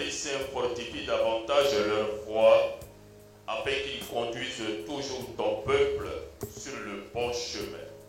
les saints fortifie davantage leur foi, afin qu'ils conduisent toujours ton peuple sur le bon chemin.